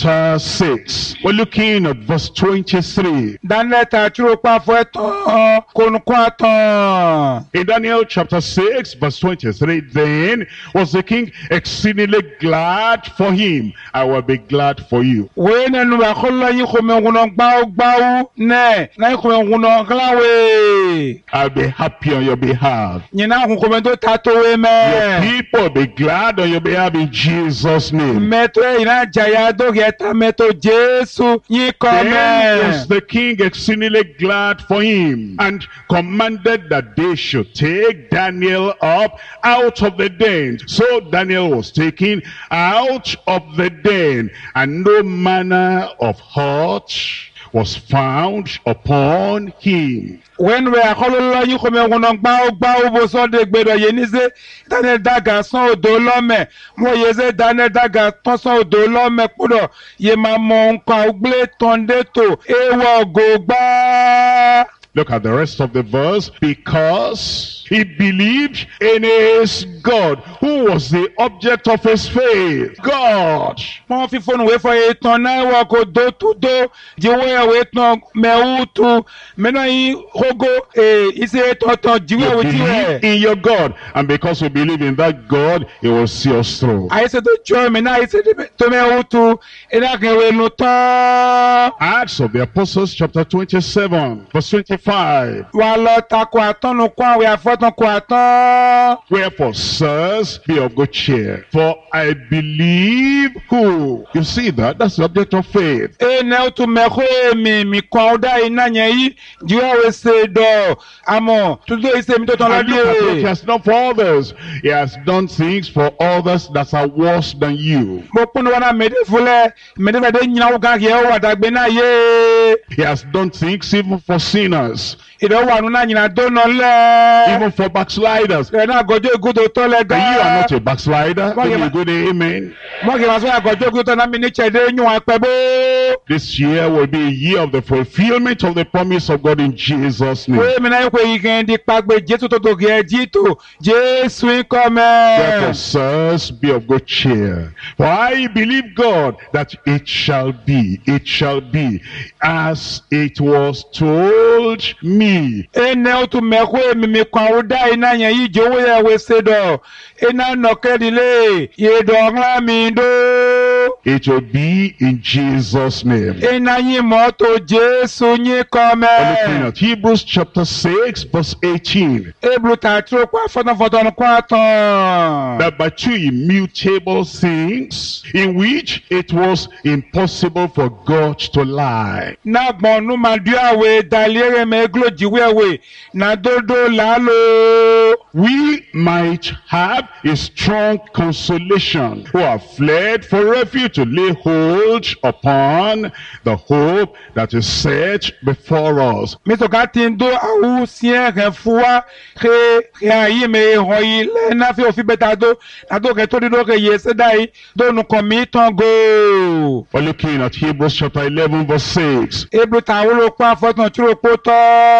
chapter 6. We're looking at verse 23. Daniel tachuro pa fo etan konukun atan. In Daniel chapter 6, verse 23, then was the king exceedingly glad for him. I will be glad for you. We nenu ba kholo yin ko me nguno gbawo ne na ko me nguno glawe. I'll be happy on your behalf. Nyina ko me do tato we me. Your people will be glad on your behalf in Jesus' name. Meto ina jaya do geta meto Jesu yi come. Then was the king exceedingly glad for him, and commanded that they should take Daniel up out of the den. So Daniel was taken out of the den, and no manner of hurt was found upon him. When we are calling you come on bow so de gbedo ye ni se Daniel daga son odo lome mo ye se Daniel daga ton son odo lome podo ye ma mo nkan ogble tonde to ewo gogba. Look at the rest of the verse. Because he believed in his God, who was the object of his faith. God. Mo fi phone we for eton na wa ko do to do jiwe we ton me utu me na yi hogo ise toton jiwe we Believe in your God, and because we believe in that God, he will see us through. I said to join me na I said to me utu ina ke we no ta. Acts of the Apostles chapter 27 verse 25. Wa lo tako atonu kwa we afoton ko atan. Wherefore, sirs, be of good cheer, for I believe who? You see that? That's the object of faith. Ne to me ko mi kon da ina yen yi jiwe we se do amo to do ise mi to ton la And look at what he has done for others. He has done things for others that are worse than you. mo punu wana me de fule me de nyina wo gan ye wa dagbe na ye. He has done things even for sinners, Ido wa nu na nyina do no le. even for backsliders. Na gojo egudo to le And ga. you are not a backslider. Well, Then yeah, you go to amen. Mo ke wa so gojo egudo to na mi ni chede nyun apebo. This year will be a year of the fulfillment of the promise of God in Jesus' name. We me na ko yi gen di pagbe Jesu to ge jito. Jesu come. Therefore, sirs, be of good cheer. For I believe God that it shall be as it was told me. Ene otu me ko mi kan o da ina yen yi je wo ye we se do. Ina no kedile ye do nla mi do. It will be in Jesus' name. Ina yin mo to Jesu yin come. We're looking at Hebrews chapter 6 verse 18. Ebru ta tro kwa foton kwa ton. That by two immutable things in which it was impossible for God to lie. Na gbonu ma du awe dalere me glo jiwe we na dodo lalo. We might have a strong consolation, who have fled for refuge to lay hold upon the hope that is set before us. Mi so ka tin do awu sien re fuwa ke ayi me hoyi le na fi ofi beta do na do ke to di do ke yese dai do nu komi ton go. We're looking at Hebrews chapter 11 verse 6. Ebru ta wo pa foton tro po to.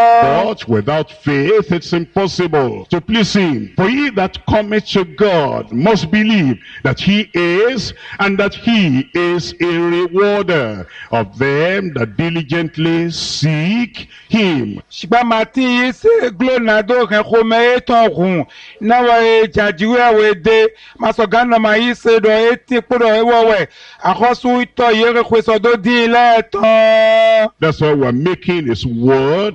But without faith it's impossible to please him. For he that cometh to God must believe that he is, and that he is a rewarder of them that diligently seek him. Shigba mati se glo na do ke ko me ton hun na wa jajiwe we de masogana ma ise do eti podo ewo we akosu ito yere kweso do di le ton. That's why we're making his word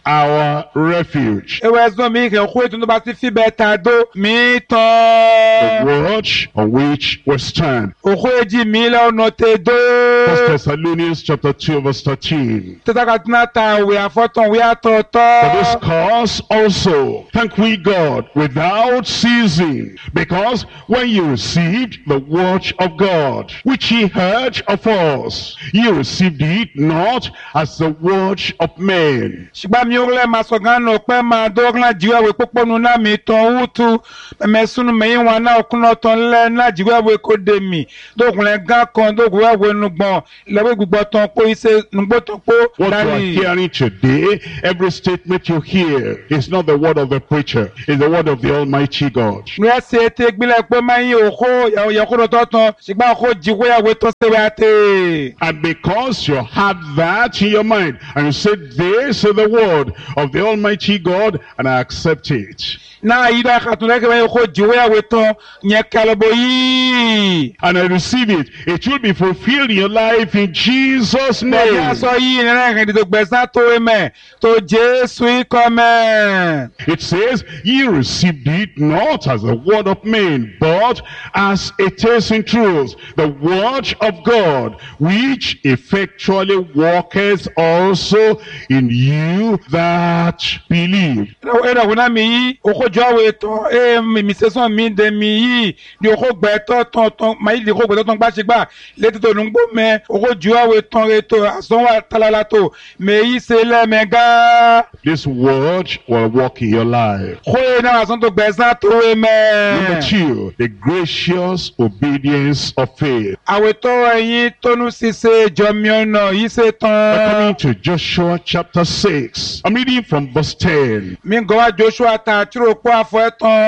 our refuge. Ewe zo mi ke ko etu no ba ti fi beta do mi The ton. word on which we stand. Oko eji mi le ono te do. 1 Thessalonians chapter 2 verse 13. Tata ta we afoton we For this atoto. cause also thank we God without ceasing, because when you received the word of God, which ye heard of us, ye received it not as the word of men. ṣùgbọ́n mi ò lè máa sọ gan-an pé máa dọ́gbọ́n jíwèé pópónú náà mi tán wútu mẹ́sùn mẹ́yìn wọn náà kúnná tán lẹ́ náà jíwèé kó dé mi dọ́gbọ́n gán kan dọ́gbọ́n nugbọ̀n lẹ́wọ́ gbogbo tán kó iṣẹ́ nugbó tán kó What you are dání. hearing today, every statement you hear is not the word of the preacher, it's the word of the Almighty God. ní ẹsẹ̀ ètè ìgbìlẹ̀ pé máa ń yí òkó yàkúrò tó tán ṣùgbọ́n òkó jíwèé tó ṣèwé àtẹ. And because you have that in your mind, and you say, this is the word of the Almighty God, and I accept it. náà yí dáa kàtún lẹ́kẹ̀ẹ́ báyìí òkó jíwèé tán yẹn kálọ̀bọ̀ yìí. And I receive it. It will be fulfilled in your life in Jesus' Bọ̀dé name. aṣọ yìí nínú ẹ̀rìn ìdìbò gbẹ̀sán tó ẹ̀mẹ̀ tó Jésù ikọ̀ mẹ́. It says, ye received it not as a word of men, but as it is in truth, the word of God, which effectually worketh also in you that believe. Ẹ̀rọ ìwé náà mi yí òkó jọ àwọn ètò mi sẹ́sọ̀n mi dẹ̀ mi yí ni òkó gbẹ̀tọ̀ tán màá yí di òkó gbẹ̀tọ̀ tán gbàṣẹ́gbà létí tó nùgbò mẹ́ òkó jọ àwọn ètò ètò àsánwó talala tó mẹ́ yí ṣe lẹ́mẹ̀gá. This word will work in your life. Kó yẹ náà àsán tó gbẹ̀sán tó wé Number mẹ́. 2, the gracious obedience of faith. Àwètò ẹ̀yìn tónú ṣiṣẹ́ jọmi ọ̀nà yìí ṣe tán. Coming to Joshua chapter 6. I'm reading from verse 10. Mi gọ́wá Joshua ta àtúrò pọ̀ àfọ̀ ẹ̀ tán.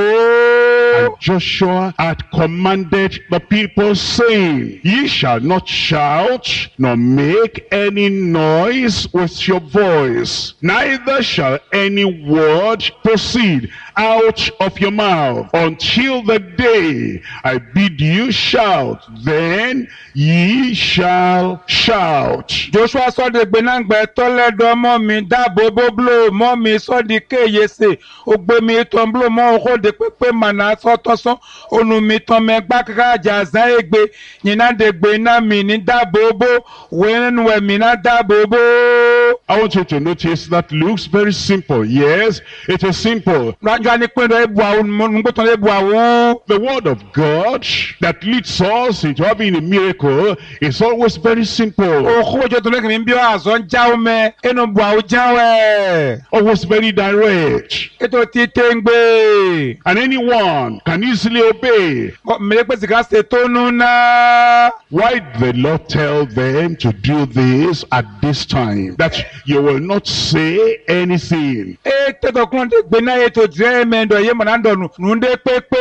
And Àwọ̀. Joshua had commanded the people, saying, ye shall not shout, nor make any noise with your voice, neither shall any word proceed out of your mouth until the day I bid you shout, then ye shall shout. Joshua sọ́dọ̀ gbẹ̀nàgbẹ̀ tọ́lẹ́dọ̀ mọ́ mi dáàbò bóblò mọ́ mi sọ́dí kéyèsè ògbé mi tán blò mọ́ òkòdè pépé mànà sọ́tọ́sán ònù mi tán mẹ́gbà kájà zá ègbè yìnyínná dègbè náà mi ní dáàbò bó wẹ́nu ẹ̀mí náà dáàbò bó. I want you to notice that looks very simple. Yes, it is simple. Rájọ́ ni pé ẹ̀bù àwọn nùgbọ́tàn ẹ̀bù àwọn. The word of God that leads us into having a miracle is always very simple. Òkú òjò tó lẹ́kìn mi bí àzọ́ ń jáwó mẹ́ ẹnu bù àwọn jáwé. Always very direct. Ètò ti tẹ́ ń gbé. And anyone can easily obey. Mẹ́lẹ́pẹ̀sì ká ṣe tó nù náà. Why did the Lord tell them to do this at this time? That you will not say anything. Tẹ́tọ̀ kúrò dé gbé náà ètò ìdílé mẹ́ndọ̀ yé mọ̀nà dọ̀nù nùdé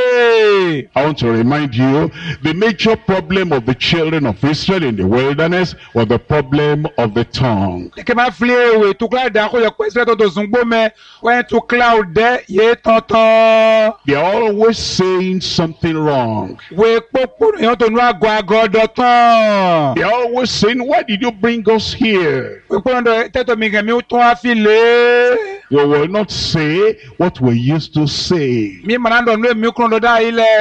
pépé. I want to remind you, the major problem of the children of Israel in the wilderness was the problem of the tongue. Kí máa fi ewé tó kíláà dá kó yẹ pé ìṣẹ́ tó tó sùn gbó mẹ́ wọ́n tó kíláà dẹ́ yé tọ̀tàn. They are always saying something wrong. Wé pópó èèyàn tó nú àgọ́ dọ̀tàn. They are always saying, why did you bring us here? Pépé ọ̀dọ̀ tẹ́tọ̀ mi kẹ̀mí tó wá fi lé. We will not say what we used to say. Mi mọ̀nà dọ̀nù èmi kúrò lọ́dọ̀ ilẹ̀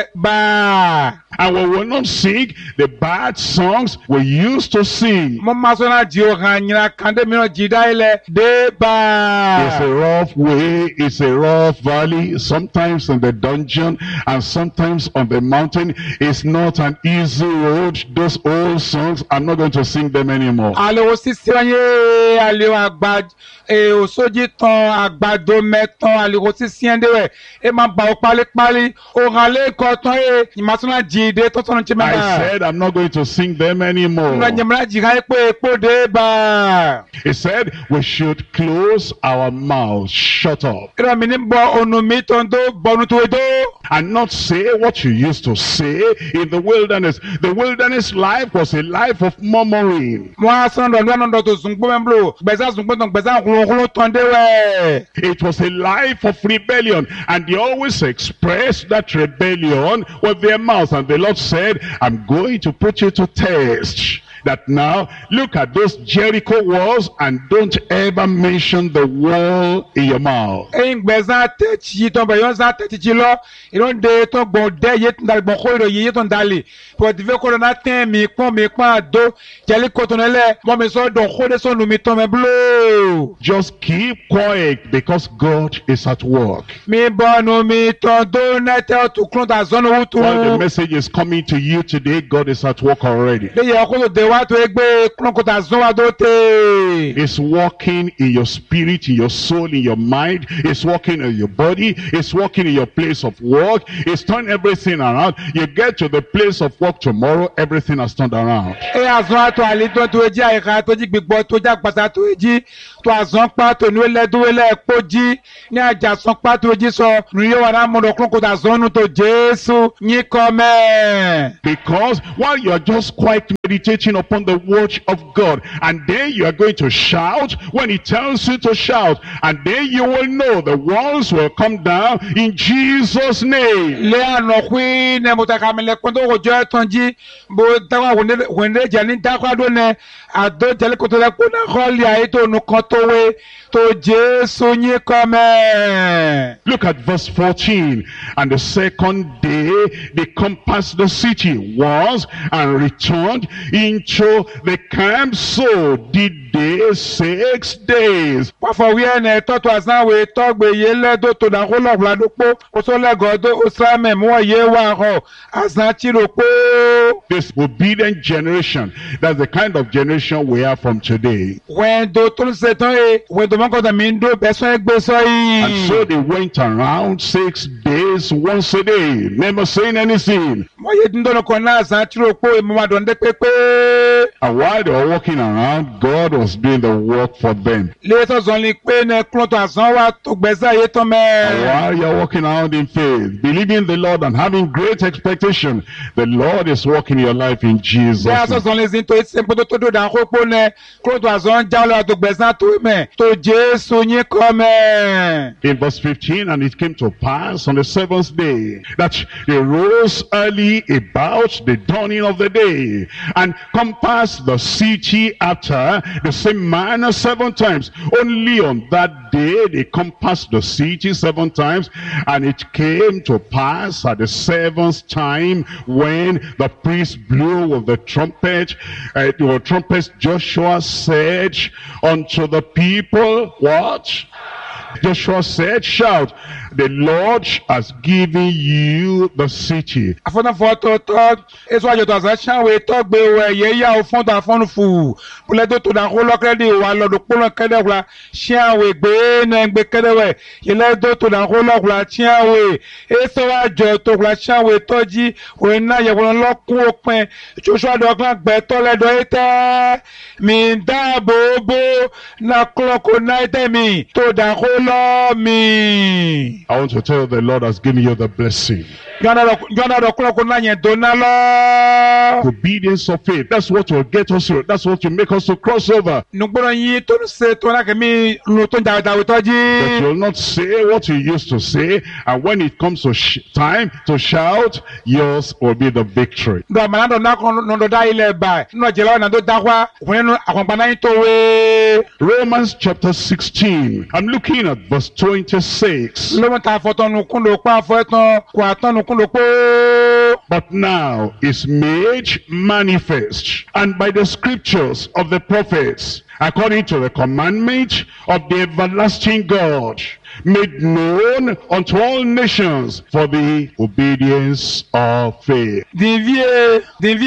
bá. And we will not sing the bad songs we used to sing. Mo máa sọ náà jí òhàn yìnyín kàndé mìíràn jí dá ilẹ̀ dé bá. It's a rough way, it's a rough valley, sometimes in the dungeon and sometimes on the mountain. It's not an easy road. Those old songs, I'm not going to sing them anymore. Àlèwò sísè ọyẹ́ àlèwò àgbà òsójì tán àgbàdo mẹ́tàn àlèwò sísè ẹ̀ndẹ̀wẹ̀ ẹ máa bà ó pálípálí òhàn lẹ́kọ̀ọ́ tán ẹ ìmásúná jìde tó tọ́nu jẹ́ I mẹ́ta. said I'm not going to sing them anymore. Ǹjẹ́ jẹ́mìíràn jìhá epo epo dé bá. He said we should close our mouths, shut up, Ìrọ̀ mi ní bọ ònù mi tó ń tó bọ̀nù tó tó. and not say what you used to say in the wilderness. The wilderness life was a life of murmuring. Wọ́n á sọ̀rọ̀ lọ́nà tó sùn gbọ́ mẹ́bùlò gbẹ̀sán sùn gbọ́dọ̀ gbẹ̀sán kúlókúló tán dé wẹ̀. It was a life of rebellion, and they always expressed that rebellion with their mouth. And the Lord said, I'm going to put you to test. That now, look at those Jericho walls and don't ever mention the wall in your mouth. Ẹyin gbẹ̀sán tẹ̀tì tán bẹ̀ yọ̀ sá tẹ̀tì lọ ìrọ̀ǹde tó gbọ̀n dẹ́ yé tó ń dalẹ̀ gbọ̀n kó ìrọ̀ yé tó ń dalẹ̀ pọ̀tìfẹ́ kó lọ́nà tẹ́ mi pọ́n àdó jẹ́lí kótó nílẹ̀ mọ́ mi sọ dùn kó dé sọ́nù mi tán mi búlò. Just keep quiet because God is at work. Mi bọ́nu mi tán dó nẹ́tẹ́ ọ̀tún kúrò tà sọ́nù wútu. While the message is coming to you today, God is at work already. Léyìn ọkọ̀ tó dé wá wa to egbe klonkota zon wa do te. It's working in your spirit, in your soul, in your mind. It's working in your body. It's working in your place of work. It's turning everything around. You get to the place of work tomorrow, everything has turned around. E azon ato ali to eji aika to ji gbigbo to jagbata to eji to azon pa to nu ele do ele epoji ni ajason pa to eji so nuye wa na mo do klonkota zon nu to Jesu yin come. Because while you're just quite meditating upon the word of God, and then you are going to shout when he tells you to shout, and then you will know the walls will come down in Jesus' name. Le anokwi ne mutakamele kondo ojo tonji bo tawa wende jani takwa do ne ado jale koto le kona kholi ayi to nu kan to we to Jesu yin come. Look at verse 14. And the second day they compassed the city, walls, and returned into the camp. So did they 6 days. Wafo wi ene to azan we to gbe yele do to da ko lo gba do po o so le go do o sa me mo ye wa ho azan ti ro po. This obedient generation, that's the kind of generation we are from today. When do to se ton e when do mo ko da mi ndo be so egbe so yi. And so they went around 6 days once a day, never saying anything. Mo ye ndo no ko na azan ti ro po e mo ma do nde pepe. And while they were walking around, God was doing the work for them. Le so zon li pe ne klonto azan wa to gbeza ye to me. And while you're walking around in faith, believing the Lord and having great expectation, the Lord is working in your life in Jesus' Yeah, so name. zon le zin to ise po to do da ko po ne klonto azan ja lo to gbeza to me to Jesu yin come. In verse 15, and it came to pass on the 7th day that they rose early about the dawning of the day, and compassed the city after the same manner 7 times. Only on that day they compassed the city 7 times. And it came to pass at the 7th time, when the priest blew with the trumpet, Joshua said unto the people, what? Joshua said, shout, the Lord has given you the city. Afona foto to eso ajo to azan chan we to gbe we ye ya o fon to afon fu pule to da ko lo kredi wa lo do polo kede wa chan we gbe na gbe kede we ye le do to da ko lo wa chan we eso ajo to wa chan we to ji we na ye won lo kun opin Joshua do kan gbe to le do ete mi da bobo na kloko na ite mi to da ko lo mi. I want to tell you, the Lord has given you the blessing. Obedience of faith. That's what will get us through. That's what will make us to cross over. But you'll not say what you used to say, and when it comes to time to shout, yours will be the victory. Romans chapter 16. I'm looking at verse 26. But now is made manifest, and by the scriptures of the prophets, according to the commandment of the everlasting God, made known unto all nations for the obedience of faith. The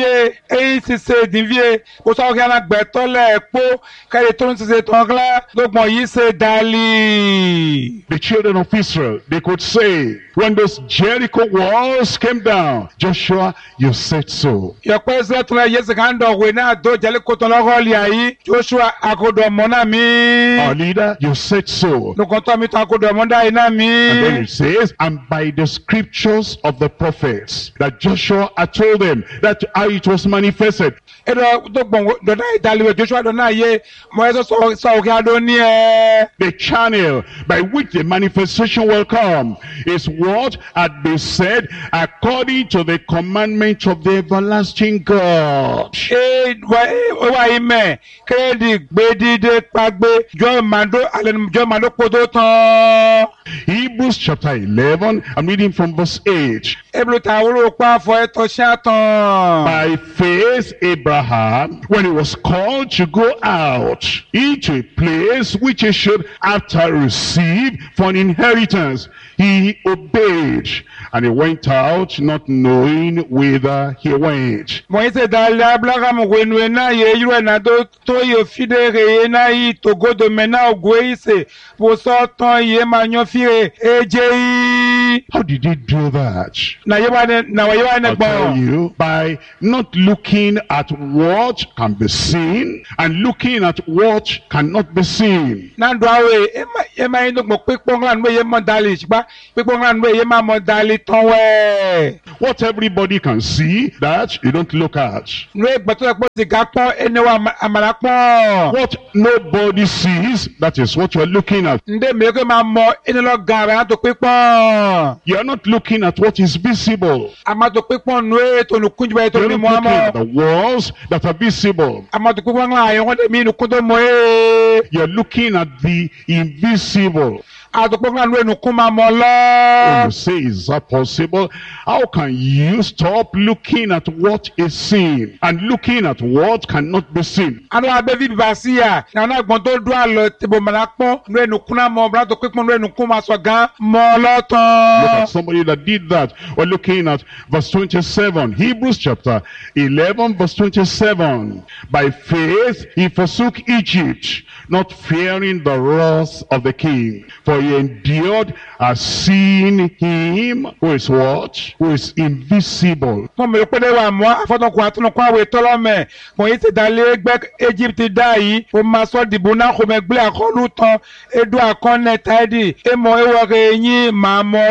children of Israel, they could say, when those Jericho walls came down, Joshua, you said so. Our leader, you said so. And then it says, and by the scriptures of the prophets, that Joshua had told them that how it was manifested. The channel by which the manifestation will come is what had been said according to the commandment of the everlasting God. Hebrews chapter 11, I'm reading from verse 8. eblo ta wuro pa fo eto shatan. By faith, Abraham, when he was called to go out into a place which he should after receive for an inheritance, he obeyed, and he went out not knowing whither he went. Mo ise dali Abraham wenwe na ye yure na do to yo fidere na yi to godo mena ogwe ise bo so ton ye manyo fire eje. How did he do that? Na ye wa ne I'll tell you, by not looking at what can be seen and looking at what cannot be seen. Na ndo awe ema ino mo pepon ran we ye mo dali shiba pepon ran we ye ma mo dali ton we. What everybody can see, that you don't look at. Nwe gbato po ti ga pon ene wa amara pon. What nobody sees, that is what you're looking at. Nde me ko ma mo ene lo gara to pepon. You're not looking at what is visible. Amato pepon nwe to nu kunjba to You're ni not mo looking at amo. the walls that are visible. Amato pepon la yo de mi nu kundo mo You're looking at the invisible. Adopon nwe nu kuma mo lo. When you say, is that possible? How can you stop looking at what is seen and looking at what cannot be seen? Anu abevi bibasia na gbon to do alo tebo malakpon nwe nu kuna mo bra to pepon nwe nu kuma so gan mo lo Look tan. at somebody that did that. We're looking at verse 27. Hebrews chapter 11 verse 27. By faith he forsook Egypt, not fearing the wrath of the king. For he endured as seeing him who is what? Who is invisible. Mo me pe de wa mo afodon ko atun ko awe to lo me. Mo yi ti dale gbe Egypt da yi o ma so dibo na ko me gbe akolu tan edu akon taidi e mo e wo re yin ma mo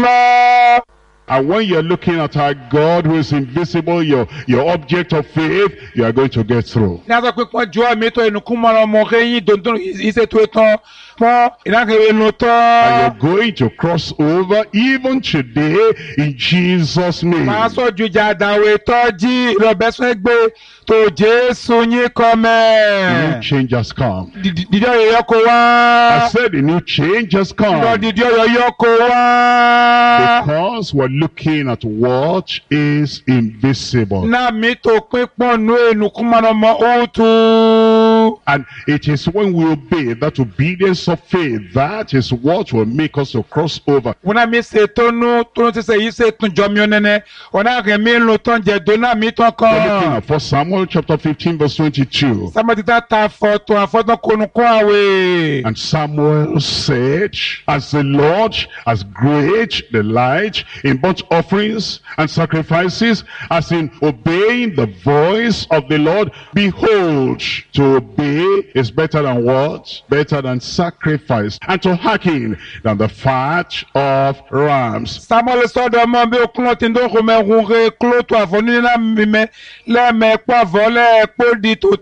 lo. And when you're looking at our God who is invisible, your object of faith, you are going to get through. Na so pe pon jo mi to enu kuma mo re yin dondon ise to etan pon ina ke no to. And you're going to cross over even today in Jesus' name. Ma so juja dawe to ji ro beso egbe to Jesu yin ko The new me. change has come. Didio yo ko I wa. said the new change has come. Didio yo ko wa. Because we're looking at what is invisible. Na mi to pepon nu enu kuma no mo otu. And it is when we obey, that obedience of faith, that is what will make us to cross over. Wona mi se tonu ti se yi se tun jo mi onene. Wona re mi lo ton je do na mi ton We're looking kan. at 1 Samuel chapter 15 verse 22. Somebody that ta foto afodon konu ko awe. And Samuel said, as the Lord has great delight in burnt offerings and sacrifices, as in obeying the voice of the Lord, behold, to obey is better than what? Better than sacrifice, and to hearken than the fat of rams. Samuel sodo mo bi okun ti ndo ko me hun re klo to afoni na mi me le me pa vole po di to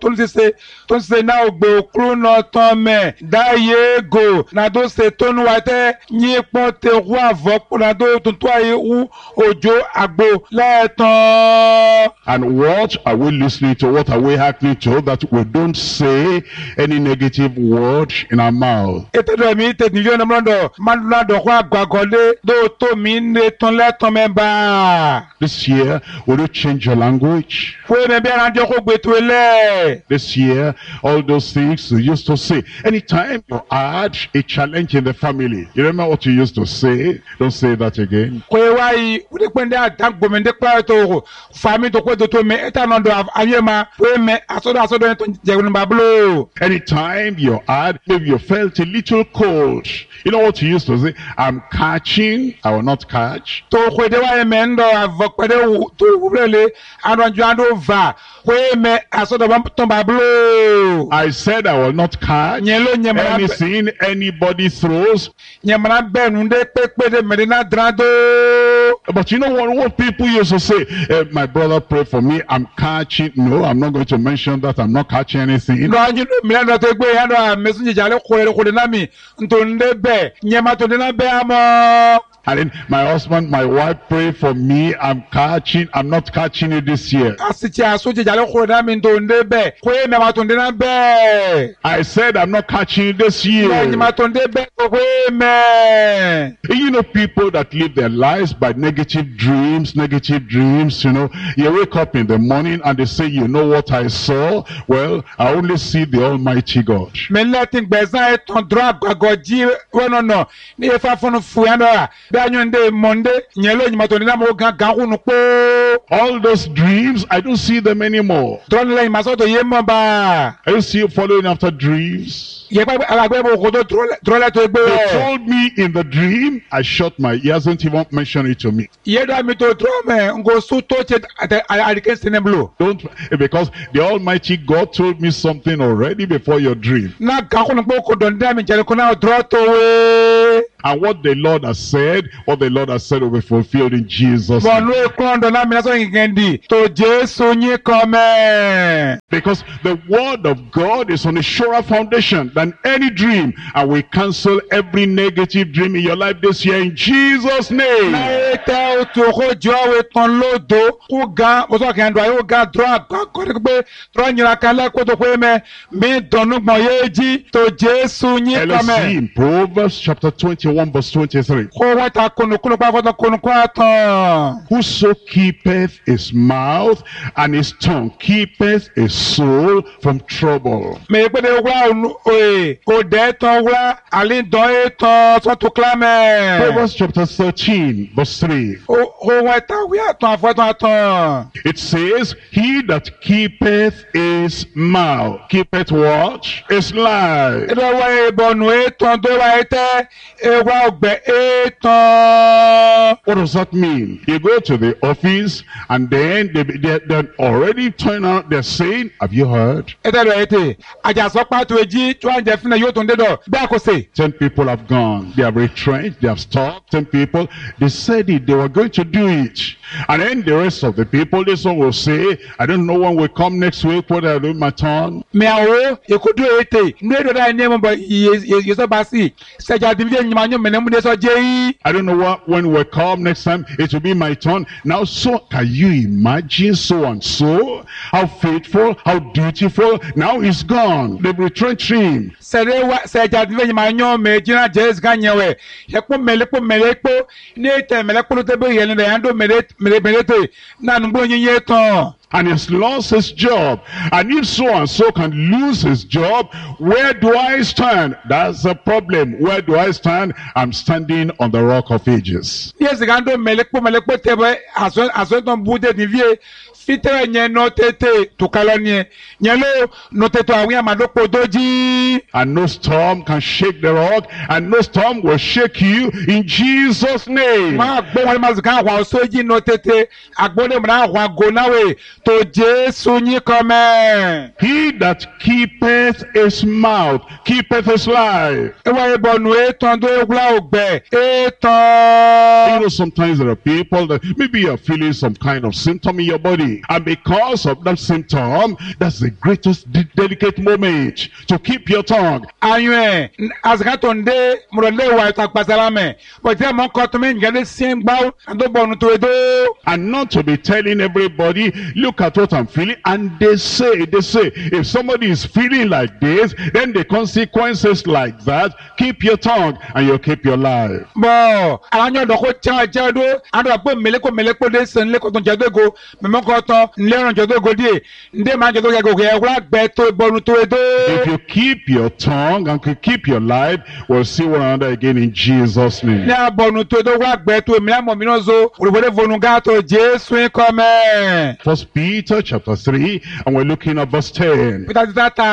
se na ogbe okun no ton me da ye go na do se tonu wa te yin pon te ru avo na do tun to aye u ojo agbo le ton. And what are we listening to? What are we hearkening to? That we don't say any negative word in our mouth. Ete do mi te ni yo na mlondo mandula do kwa gwagole do to mi ne ton le ton me ba. This year, will you change your language? We me bi ran jo ko gbe to ele. This year, all those things you used to say. Anytime you had a challenge in the family, you remember what you used to say? Don't say that again. Kwe wai ude kwende atagbo me de kwa to fami to ko do to me eta no do ayema we me asodo to jegun bablo. Anytime you had, maybe you felt a little cold. You know what you used to say? I'm catching, I will not catch. To kwede wa me ndo avokpede to urele anonju ando va we me asodo to bablo. I said I will not catch Nyelo nyemana anything anybody throws. nyemana benu de pepe de medina drado. But you know what people used to say? My brother prayed for me, I'm catching. No, I'm not going to mention that. I'm not catching anything. Ndo anju me ndo te gbe ya ndo mesunje jale ko na mi nto nde be nyema to de na be amo. And then my husband, my wife pray for me. I'm not catching it this year. Asichi asuchi jalo kura mi ntonde be. Kwe me matonde na be. I said I'm not catching it this year. Ni matonde be kwe me. You know, people that live their lives by negative dreams, you know. You wake up in the morning and they say, you know what I saw? Well, I only see the Almighty God. Me letting beza eton drag agoji no. Ni efa funu fuyanda. Be anyonde monde nyelo ni matonde na mo gan hunu po. All those dreams, I don't see them anymore. Tron le masoto yemo ba. I see you following after dreams. Ye pa alagbe mo kodo trole to egbe. They told me in the dream, I shut my ears, don't even mention it to me. Ye da mi to trome ngo su to che adike sineblo. Don't, because the Almighty God told me something already before your dream. Na ga hunu po ko don da mi jere ko na dro to we. And what the Lord has said will be fulfilled in Jesus' name. Because the word of God is on a surer foundation than any dream. And we cancel every negative dream in your life this year in Jesus' name. And let's see in Proverbs chapter 21 verse 23. Whoso keepeth his mouth and his tongue keepeth his soul from trouble. Proverbs chapter 13 verse 3. It says, he that keepeth his mouth keepeth what? His life. What does that mean? You go to the office and then they're already turning out, they're saying, have you heard? 10 people have gone. They have retrenched. They have stopped. 10 people, they said it. They were going to do it. And then the rest of the people, this one will say, I don't know when will come next week, what I'll do in my turn. I don't know when will come next time, it will be my turn. Now, so can you imagine so and so? How faithful, how dutiful. Now he's gone. They've retrenched him. And he's lost his job. And if so and so can lose his job, where do I stand? That's the problem. Where do I stand? I'm standing on the rock of ages. And no storm can shake the rock, and no storm will shake you in Jesus' name. He that keepeth his mouth keepeth his life. You know, sometimes there are people that maybe you're feeling some kind of symptom in your body, and because of that symptom, that's the greatest delicate moment to keep your tongue. And not to be telling everybody, look at what I'm feeling. And they say, if somebody is feeling like this, then the consequences like that, keep your tongue and you'll keep your life. If you keep your tongue and can keep your life, we'll see one another again in Jesus' name. First Peter chapter 3, and we're looking at verse 10. For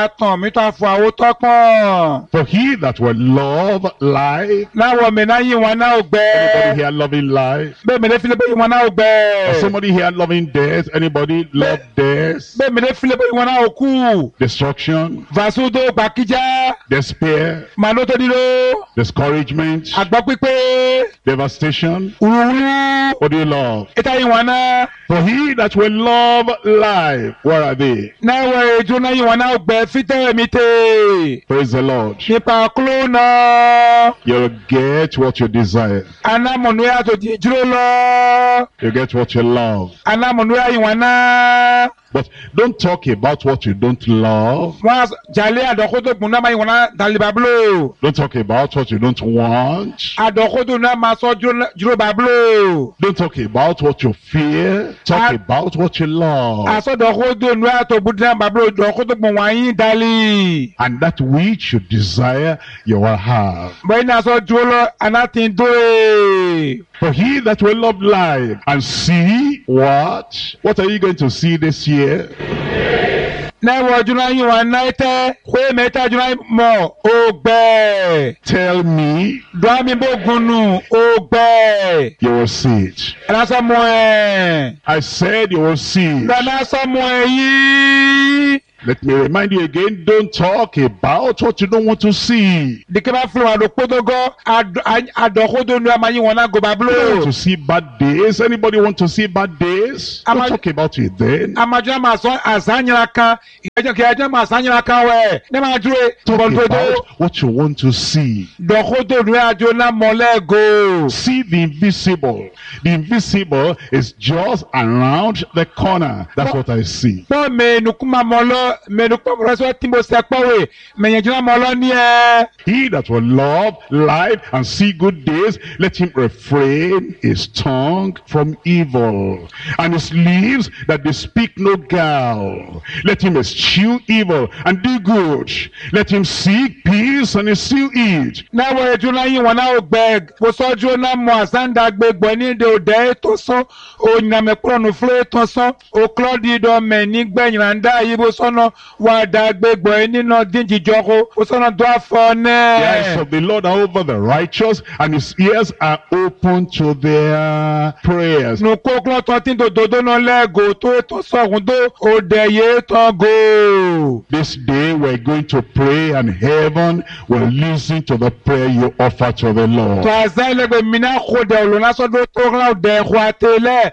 he that will love life. Anybody here loving life? Or somebody here loving death? Anybody love death, bẹ́ẹ̀ mi lè filẹ̀ bẹ́ẹ̀ wọn náà kú. destruction, Vasudo gbàkíjà. despair, Màlúù tó dídó. discouragement, Àgbọ̀ pípé. devastation? Wúwú. What do you love? Ìta yìí wọn náà. For he that will love life, where are they? Náà wẹ̀ ètò náà yìí wọn náà gbẹ fítẹ́ mi tè. Praise the Lord. Nípa kúló náà. You'll get what you desire. Anamọ̀nù yà tó di dúró lọ. You get what you love. Anamọ̀nù yà yìí wọn náà. But don't talk about what you don't love. Wọ́n jalè àdọ́kótó gbọ̀n náà máa yìí wọn náà dàlíbà búlò. Don't talk about what you don't want. Àdọ́kótó náà máa sọ dúró bá búlò. Don't talk about what you fear. Talk about what you love. Àsọdọ̀kótó náà tó gbọ̀n náà bá búlò dọ̀kótó gbọ̀n wọ̀nyí dálì. And that which you desire, you will have. Bẹ́ẹ̀ni náà sọ dúró lọ àná ti ń dóye. For he that will love life and see what? What are you going to see this year? Náà wọ jùlọ yìí wọn náà tẹ́ kó mẹ́ta jùlọ mọ̀ ó gbẹ. Tell me, Dọ́mi bó gunu ó gbẹ. you will see it. Ẹ̀rọ sọ mọ ẹ̀. I said you will see it. Ẹ̀rọ sọ mọ ẹ̀ yìí. Let me remind you again, don't talk about what you don't want to see. Dike bá fún wa ló kpótógó àdọ́kótó ní àmà yìí wọn náà gòbá You don't want búlò. to see bad days. Anybody want to see bad days? Don't talk about it then. Àmàjọ́ máa sọ àsáyìnra kan ìgbẹ́jọ́ kí ẹjọ́ máa sáyìnra kan wẹ̀ ní máa dúró Talk bọ̀dọ̀dọ̀. about what you want to see. Dọ́kótó ní àjọ náà mọ̀lẹ́gò. See the invisible. The invisible is just around the corner. That's what I see. Pọ́ mẹ́nukúmá mọ́lọ́ mẹ́nukúmá mọ́lọ́ tí mo sẹ́ pọ́wé mẹ́yẹ̀jọ́ náà mọ́lọ́ ní ẹ. He that will love life and see good days, let him refrain his tongue from evil, and his lips that they speak no guile. Let him eschew evil and do good. Let him seek peace and ensue it. Náà wọ ẹjọ́ náà yìí wọn náà ò gbẹ kó sọ́jú náà mọ àsáńdà gbẹgbọ́ ní ìdè òdẹ tó sán ònyìnàmẹ́kúrọ̀nù fúlẹ̀ tó sán òkúlọ́dìdọ̀ mẹ́ nígbẹ̀yìnrandá yìí bó sọ́nà wà dá gbẹgbọ́ nínú díjìjọ́kó ó sọ́nà tó àfọ̀ The eyes náà. of the Lord are over the righteous, and his ears are open to their prayers. Nukó kúlọ̀ tó ti dòdòdó náà lẹ́gò tó tó sọ̀kún tó òdẹ yé tán gò. This day we're going to pray, and heaven will listen to the prayer you offer to the Tó Lord. àṣà ìlẹ́gbẹ̀ẹ́ mi náà kó dẹ̀ òlùnásọ́dọ̀ tó kúlọ̀ òdẹ ẹ̀kọ́ àtẹlẹ́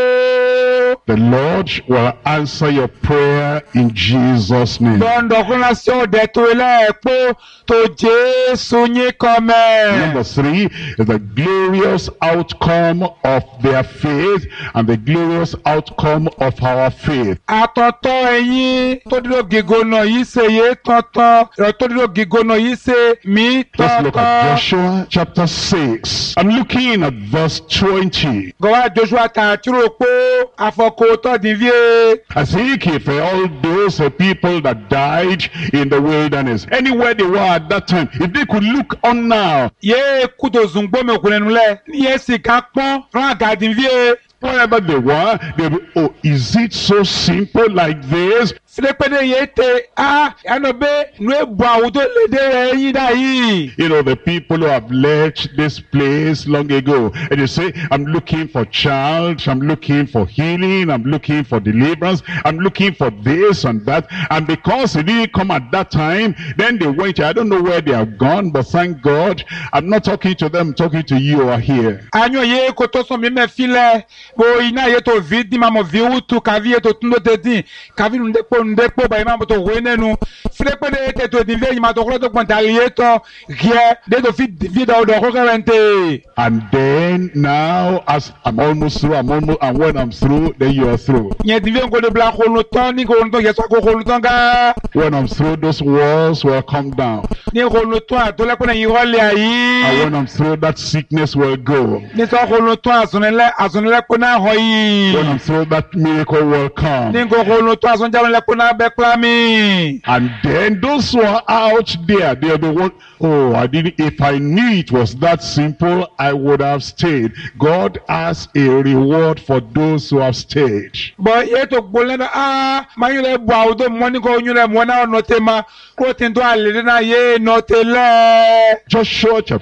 pé. The Lord will answer your prayer in Jesus' name. Lọ́ndọ̀kúnlá sí òdẹ tó ilẹ̀ pé tó Jésù yín kọ́ mẹ́. Number 3 is the glorious outcome of their faith and the glorious outcome of our faith. Àtọ̀tọ̀ ẹ̀yin tó dúró gígó náà yìí ṣe yé tọ̀tọ̀ ẹ̀rọ tó dúró gígó náà yìí ṣe mí Let's look at tọ̀tọ̀. Joshua chapter 6. I'm looking at verse 20. Gọ̀wá Joshua tààtúrò pé àfọkò tọ́dí vie. I think if all those people that died in the wilderness, anywhere they were at that time, if they could look on now, Yé kútó zùngbó mi kùnrin nulẹ̀. Yé sì ká pọ́n rán àgàdì vie. wherever they were, they would, oh, is it so simple like this? Sílẹ̀pẹ̀lẹ̀ yé tẹ ẹnu bẹ́ nu ebu àwùjọ lédè rẹ̀ yín dá yìí. You know, the people who have left this place long ago, and they say, I'm looking for child, I'm looking for healing, I'm looking for deliverance, I'm looking for this and that. And because it didn't come at that time, then they went. I don't know where they have gone, but thank God, I'm not talking to them, I'm talking to you who are here. Anyo ye ko to so mi me file bo ina ye to vidi mamo viutu kavi ye to tundo te din kavi ndepo ba ima to wenenu file pe de te to din ve ima to klo to kwantali ye to gie de to fit vida o do ko karente. And then now, as I'm almost through, and when I'm through, then you are through. Nye din ve ko de bla ko no ton ni ko no ton ye so ko no ton ga When I'm through, those walls will come down. ni ko no ton atole ko na yi role And ayi when I'm through, that sickness will go. ni so ko no ton azunele ko na ho yi When I'm through, that miracle will come. ni ko no ton azunjale ko na be klami. And then those who are out there, they'll be one. Oh, if I knew it was that simple, I would have stayed. God has a reward for those who have stayed. But ye to gbole na mayule bwa udo mwani ko nyule mwana no tema ko tinto alele na ye no tele. Joshua chapter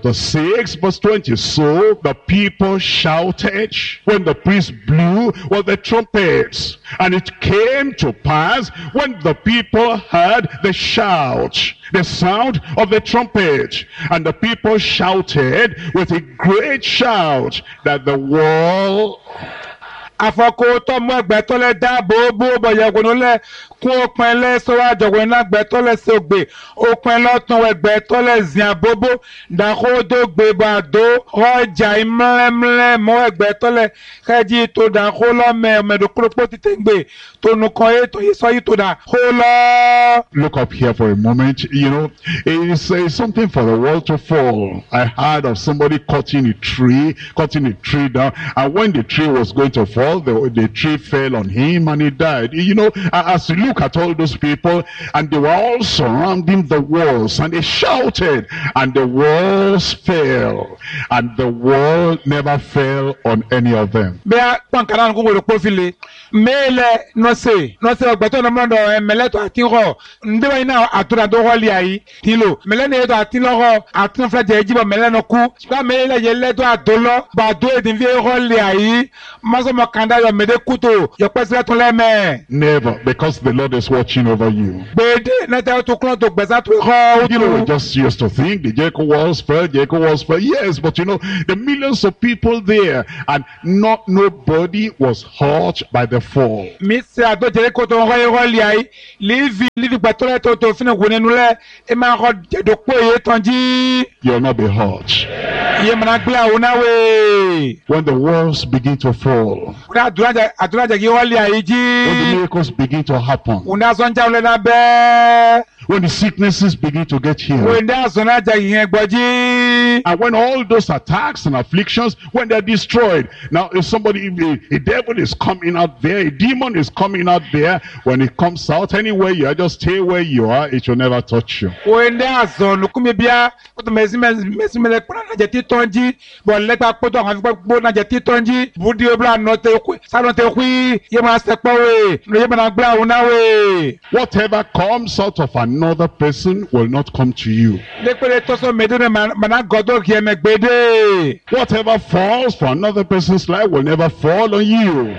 Verse 6, verse 20. So the people shouted when the priest blew with the trumpets. And it came to pass when the people heard the shout, the sound of the trumpet, and the people shouted with a great shout, that the wall afọkọ tọmọ ẹgbẹtọlẹ dáàbò bó bọyẹgùnúlẹ kún òpinlẹ sọwájọgùn ẹgbẹtọlẹ sọgbè òpinlọtàn ẹgbẹtọlẹ ziàbóbó dàkódógbè bàdó ọjà ìmọlẹmọlẹ mọ ẹgbẹtọlẹ kẹjì tó dàkó lọmẹ mẹdùkúrúpọ títẹgbè tó nùkàn ètò ìsọyí tó dàkó lọ. Look up here for a moment. You know, it's something for the world to fall. I heard of somebody cutting a tree down, and when the tree was going to fall, the tree fell on him and he died. You know, as you look at all those people, and they were all surrounding the walls, and they shouted, and the walls fell, and the wall never fell on any of them. Nose ogbeto no mando meleto atinro ndewa ina atura do holi ayi tilo melene eto atinlo atin flaje ejibo meleno ku kwa mele ye leto adolo ba do edin vie holi ayi maso mo kanda yo mede kuto yo pesle tun leme. Never, because the Lord is watching over you. Bede na te to klon to gbesa to ho. You know, we just used to think the Jericho walls fell. Yes, but you know, the millions of people there, and nobody was hurt by the fall. Mr. Ado Jericho to holi ayi live batole to fina gunenule e ma ho do poye tonji. You'll not be hurt. Ye managla unawe. When the walls begin to fall, when the miracles begin to happen, when the sicknesses begin to get healed, and when all those attacks and afflictions, when they're destroyed. Now, if a devil is coming out there, a demon is coming out there, when it comes out anywhere you are, just stay where you are, it will never touch you. Whatever comes out of another person will not come to you. Whatever falls for another person's life will never fall on you.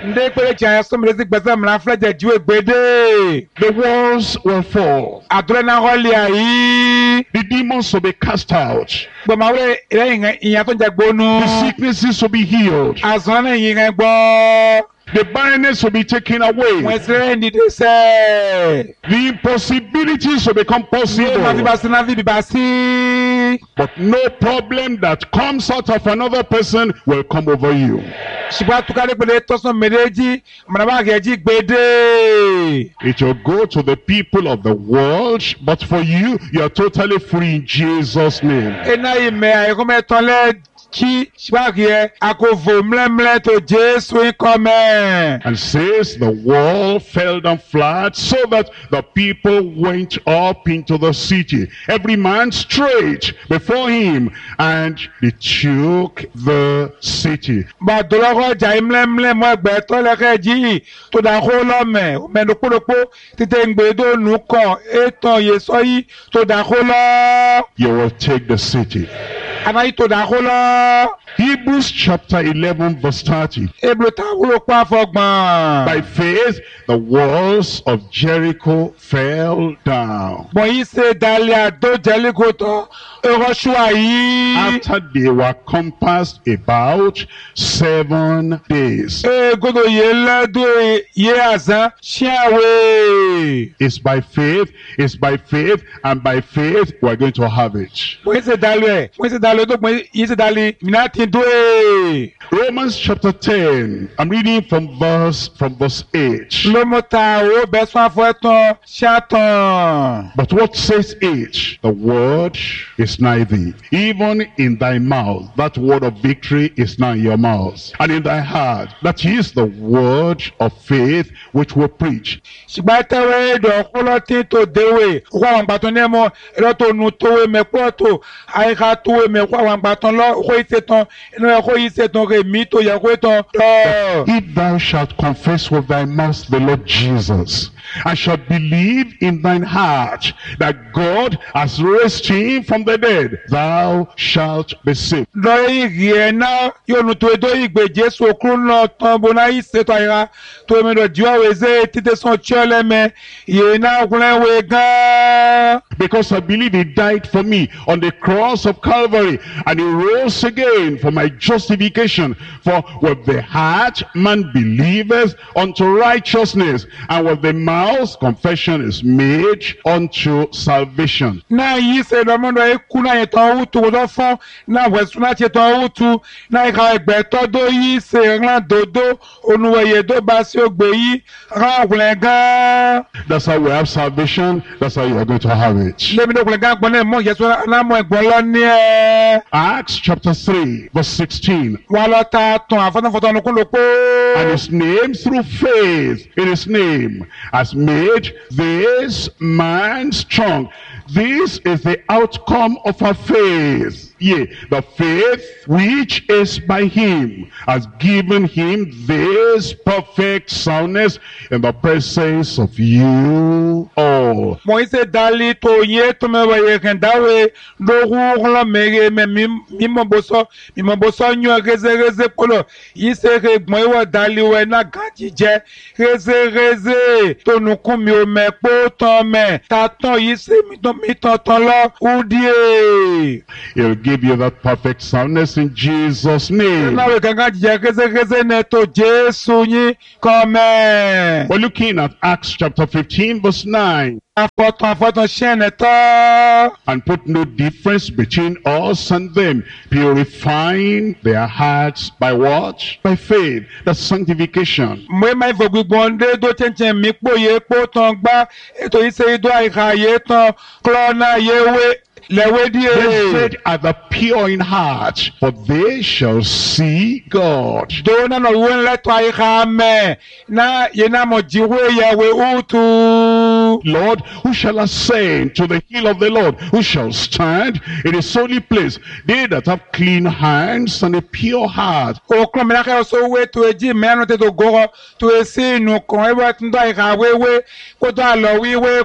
The walls will fall. The demons will be cast out. The sicknesses will be healed. The barrenness will be taken away. The impossibilities will become possible. But no problem that comes out of another person will come over you. It will go to the people of the world, but for you, you are totally free in Jesus' name. And says the wall fell down flat, so that the people went up into the city, every man straight before him, and they took the city. You will take the city. Hebrews chapter 11 verse 30. By faith the walls of Jericho fell down after they were compassed about 7 days. It's by faith, and by faith we're going to have it. Romans chapter 10. I'm reading from verse 8. But what says 8? The word is nigh thee, even in thy mouth. That word of victory is now in your mouth, and in thy heart. That is the word of faith which we preach. ne kwa wangba ton lo ko ite ton no ko ite ton re mi to ya ko ton If thou shalt confess with thy mouth the Lord Jesus, and shalt believe in thine heart that God has raised him from the dead, thou shalt be saved. lo riena yo nu to do igbe Jesu kru no ton bona ise to ira to me do jiwa weze tite son chole me ye na kunle we gan. Because I believe he died for me on the cross of Calvary, and he rose again for my justification. For with the heart man believeth unto righteousness, and with the mouth confession is made unto salvation. Na yi se do mo do e ku na ye ton utu do fon na wesu na che ton utu na ka egbe to do yi se ran dodo onuwe ye do ba si ogbe yi ran kunle gan. That's how we have salvation. That's how you are going to have it. Le mi do kunle gan gbon na mo Jesu na mo egbon lo ni e. Acts chapter 3 verse 16. Wa lo ta ton afon foto nu kun lo po. And his name, through faith in his name, has made this man strong. This is the outcome of our faith. Yea, the faith which is by him has given him this perfect soundness in the presence of you all. Mo ise dali to ye to me we kan dawe do hu lo mere me mi mo boso nyo reze polo ise ke gbon wo dali we na gaji je reze to nu kun mi o me po ton me ta ton ise mi ton lo udie. He'll give you that perfect soundness in Jesus' name. Na we kan gaji je reze ne to Jesu yin come. We're looking at Acts chapter 15 verse 9. Afoton shene to. And put no difference between us and them, purifying their hearts by what? By faith. That's sanctification. Mwe mai fo gbigbonde do chenchen mi po ye po ton gba eto ise do aika ye ton klona yewe lewe die. Blessed are the pure in heart, for they shall see God. Do na no won le to aika me na ye na mo jiwe yawe utu. Lord, who shall ascend to the hill of the Lord? Who shall stand in his holy place? They that have clean hands and a pure heart. O kro me na ka so we to eji me anu te to go to esi nu kon e wa tun do aika wewe ko to alo wiwe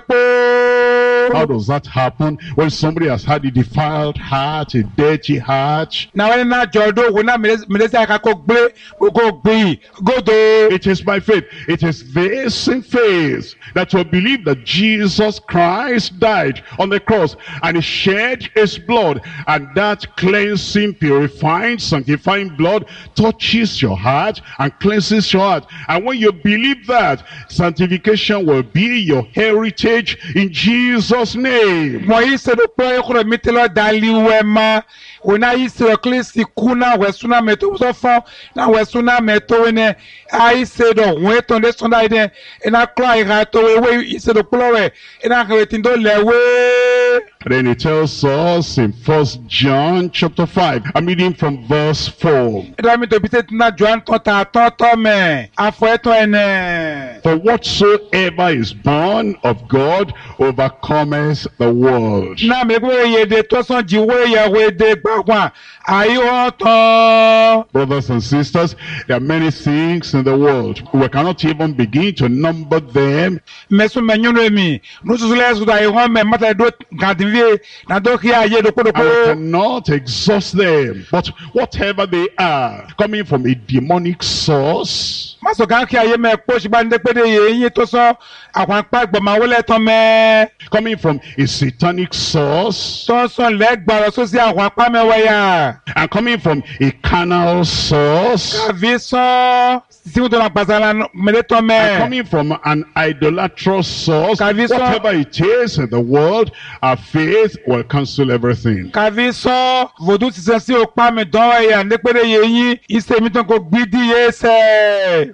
po. How does that happen when somebody has had a defiled heart, a dirty heart? Na when na jodo wo na me se aka ko gbe go gbe godo. It is by faith. It is this same faith that will believe that Jesus Christ died on the cross and he shed his blood, and that cleansing, purifying, sanctifying blood touches your heart and cleanses your heart. And when you believe that, sanctification will be your heritage in Jesus' name. Mo ise do po e kuro mi te lo dali we ma ona ise klesi kuna wesuna meto so fo na wesuna meto ne a ise do we ton de son dai de na cry ga to we ise do plowe na ka wetin do lewe. Then it tells us in 1 John chapter 5, I'm reading from verse 4. Da mi to bitet na Joan ton ta to me afo eto ene. For whatsoever is born of God overcometh the world. Na me go ye de to son jiwe ya we de gbagwa ayo to. Brothers and sisters, there are many things in the world. We cannot even begin to number them. Mesu menyuno mi no so le so da e me mata do gadinvie na do kia ye do And we cannot exhaust them. But whatever they are, coming from a demonic source, maso kan kia ye me po shi ba nde pe de ye yin to so akwan pa gbo ma wole ton me coming from a satanic source, so le gbaro so si akwan pa me waya and coming from a carnal source, ka vi so si mo to na pasala me le ton me and coming from an idolatrous source, Kaviso. whatever it is in the world, our faith will cancel everything. ka vi so vodu si se si o pa me don ya nde pe de ye yin ise mi ton ko gbidi ye se.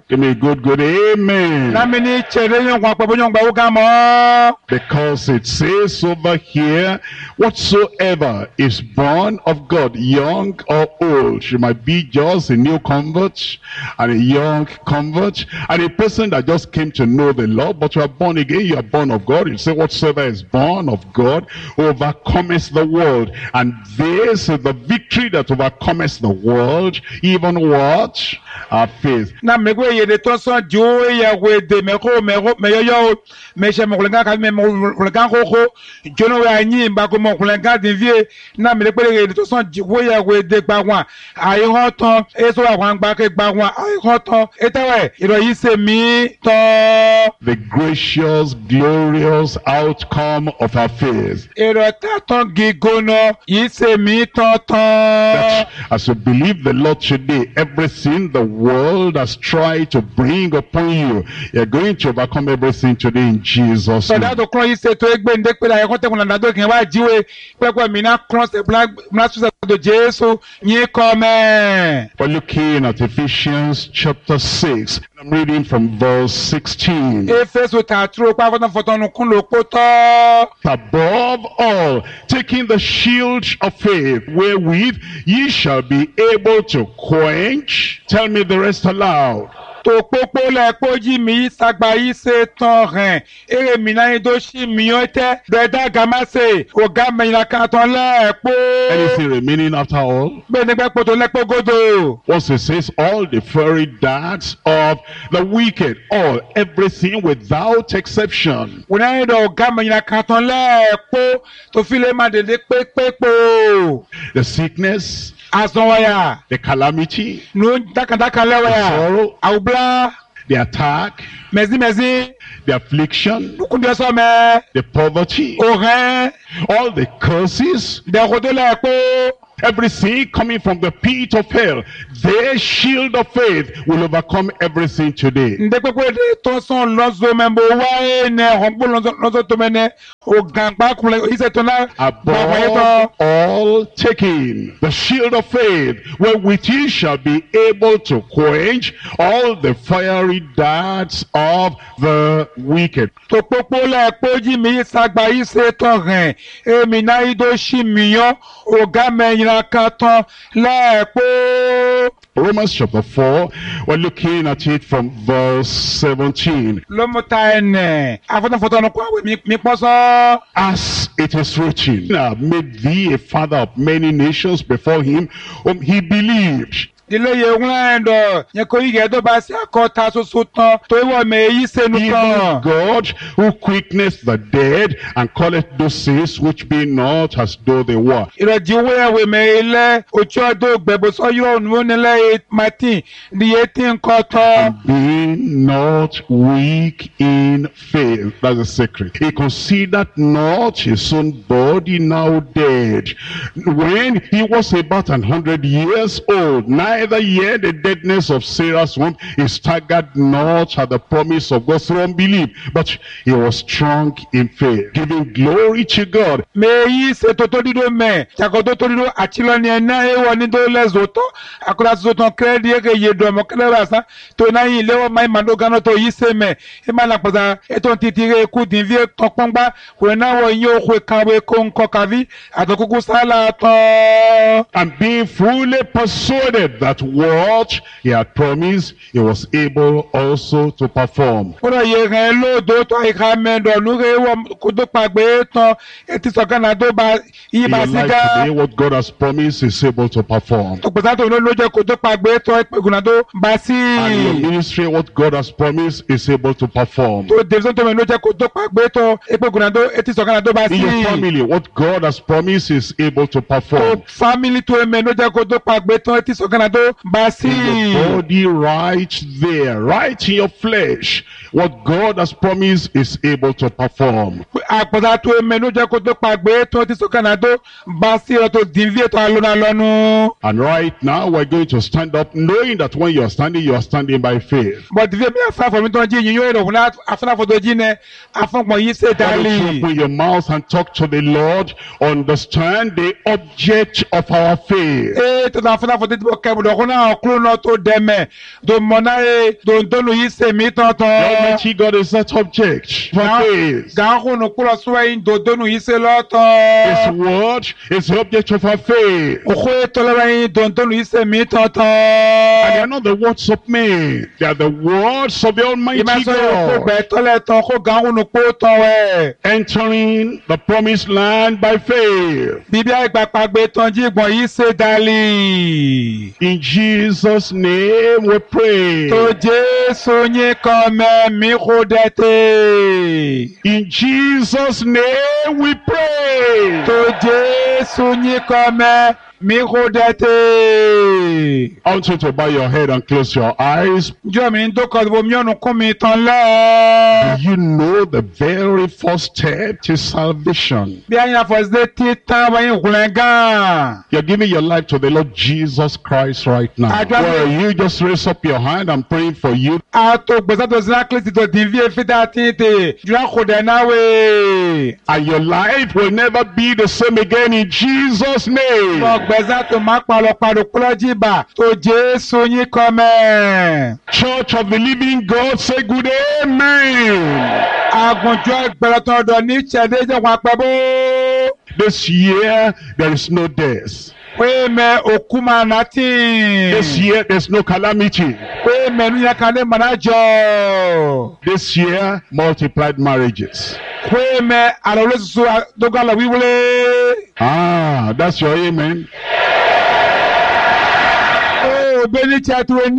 Give me a good amen. Namini chere yon kwa pa bonyon ba ugamo. Because it says over here, whatsoever is born of God, young or old, she might be just a new convert and a young convert and a person that just came to know the Lord, but you are born again, you are born of God. You say whatsoever is born of God overcometh the world. And this is the victory that overcometh the world, even what? Our faith. Na megwe yede to so jo ya wede meyo me she mo kulenga ka me mo kulenga ko jono we anyi mba ko mo kulenga de vie na me pele yede to so jo ya wede gba wa ayi ho ton e so wa gba ke gba wa ayi ho ton e tewe iro yi se mi to The gracious, glorious outcome of our faith. iro ta ton gigono yi se mi to That ton as you believe the Lord today, everything the world has tried to bring upon you, you're going to overcome everything today in Jesus' so name. that to kron yi se to egbe nde pe la e ko te kun na do kin wa jiwe pe mi na kron se black na su se do Jesu yin come. We're looking at Ephesians chapter 6. I'm reading from verse 16. Efesu ta tro pa foton foton kun lo poto. Above all, taking the shield of faith, wherewith ye shall be able to quench. Tell me the rest aloud. To popo le poji mi sagba yi se ton ren. Ere mi na do shi mi yote de da gama se o ga me na kan ton le po. Anything remaining after all? Be ni pe poto le po godo. Once it says all the fiery darts of the wicked, all, everything without exception. Wona do ga me na kan ton le po to file ma de pe po. The sickness, Azonwaya. the calamity, No daka le the waya. sorrow, Aubla. the attack, Mezi. the affliction, Kunde so me. the poverty, Orin. all the curses, De rodo le po. everything coming from the pit of hell, their shield of faith will overcome everything today. Ndekwe de to son lozo membo wa ne hombo lozo to mene o gangba kule ise to na Above all, taking the shield of faith, wherewith ye shall be able to quench all the fiery darts of the wicked. to popo le poji mi sagba ise to ren emi na ido shi miyo o ga me yin kan ton le po. Romans chapter 4, we're looking at it from verse 17. Lomuta ene afotan foton ko awe mi poso. As it is written, I have made thee a father of many nations before him whom he believed. Dile ye won ndo ye ko ige do ba si akota soso tan to iwo me yi senu Even kan. God who quickeneth the dead and calleth those things which be not as though they were. Ìrọ̀jì owó ẹ̀wẹ̀ mẹ́lẹ́ ojú ọdún gbẹ̀bọ̀ sọ́yọ́ ònúwọ́nilẹ̀ Martin di 18 kọ́tọ́. Being not weak in faith. That's the secret. He considered not his own body now dead, when he was about 100 years old, neither yet the deadness of Sarah's womb. He staggered not at the promise of God through unbelief, but he was strong in faith, giving glory to God. Mèyí ṣètò tó dídó mẹ́ ṣàkóso tó dídó àtìlọ́ni ẹ̀ná ẹ̀wọ̀ ní tó lẹ́zọ̀tọ̀ àkọ́lá sọ̀tọ̀ kẹ́rẹ́dì ẹ̀kẹ́ yẹ̀dọ̀ ọmọ kẹlẹ́rẹ́ àṣà tó náà yìí lẹ́wọ̀ máa ń màdó gánà tó yí ṣe mẹ́ ẹ̀ máa nà pọ̀sà ètò títìrẹ́ ikú dìví tán pọ́ngbá wẹ̀ náà wọ̀ yín òkú kàwé kó ń kọ́ kàví àtọ̀kùkù sálà tán. And being fully persuaded that what he had promised, he was able also to perform. Kódà yẹ rẹ̀ lóòdó tó àyíká mẹ́dọ̀ lórí ẹ̀wọ̀ kó tó pàgbé tán ètí sọ̀kànnà tó bá yí In bá your sí life ká. today, what God has promised is able to perform. Tòpòtà tó ló jẹ́ kó tó pàgbé tán ìpègùnà tó bá sí. And in your ministry, what God has promised is able to perform. Tó dèbísọ́ tó mẹ́ ló jẹ́ kó tó pàgbé tán ìpègùnà tó ètí sọ̀kànnà tó bá sí. In your family, what God has promised is able to Tó perform. fámìlì tó mẹ́ ló jẹ́ kó tó pàgbé tán ètí sọ̀kànnà tó bá sí. In your body, right there, right in your flesh, what God has promised is able to perform. Àpòtà tó mẹ́ ló jẹ́ kó tó pàgbé tán ètí sọ̀kànnà tó bá sí ọ̀tọ̀ dìví ètò àlọ́nà lọ́nu. And right now, we're going to stand up, knowing that when you are standing by faith. But dìví mi àfa fọ̀mí tó ń jí yín yóò rọ̀ fún afúnáfọ̀tò jí nẹ afọ́npọ̀ yìí ṣe Why don't you dálì. open your mouth and talk to the Lord? Understand the object of our faith. Ee tó tàn afúnáfọ̀tò tí mo kẹ́ Mudokuna Okluno to Deme, do Monae, don't you say me The Almighty toto. God is that object for faith. Gaho no Kula Sway, don't you say loto. His word is the object of our faith. Okoe Tolerain, don't you say me And they are toto. not the words of men. They are the words of the Almighty Imaso God. Betole Toko Gaho no Poto. Entering the promised land by faith. Bibia Gbapagbe Tonji Gbon yi se dali. In Jesus' name we pray. To Jesu yin kome mi kodete. In Jesus' name we pray. To Jesu yin kome mi kodete. I want you to bow your head and close your eyes. Njọ́ mi ń dókọ̀ bo mi ọ̀nà kún mi tán Do lẹ́. you know the very first step to salvation? Bí a yàn fọ́sídé tí tán wọ́n yín gan. You're giving your life to the Lord Jesus Christ right now. Well, you just raise up your hand. I'm praying for you. A tó gbèsè tó sinna Kristi tó dín fi efi dá tí tè. Jùlọ kò dẹ̀ náà wé. And your life will never be the same again in Jesus' name. Tó gbèsè tó má palọ̀ padò kúlọ̀ jìbà. Tó Jésù yín kọ́ mẹ́. Church of the living God, say good amen. Àgùnjọ́ ìgbẹ̀rẹ̀ tó ọ̀dọ̀ ní ìṣẹ̀dé jẹ́ wọn pẹ́ bó. This year, there is no death. Pé mẹ òkú máa nà tí. This year, there's no calamity. Pé mẹ níyà kan lè mọ̀nà jọ. This year, multiplied marriages. Pé mẹ àlọ́ soso dógàlà wíwúlé. Ah, that's your amen. Ó bẹ́ẹ̀ni tí a tó ní